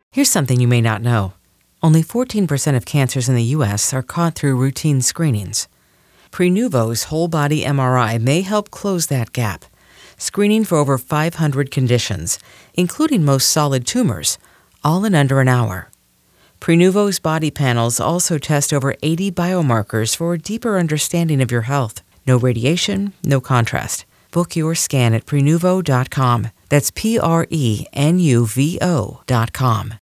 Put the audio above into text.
Here's something you may not know. Only 14% of cancers in the U.S. are caught through routine screenings. Prenuvo's whole-body MRI may help close that gap, screening for over 500 conditions, including most solid tumors, all in under an hour. Prenuvo's body panels also test over 80 biomarkers for a deeper understanding of your health. No radiation, no contrast. Book your scan at Prenuvo.com. That's Prenuvo.com.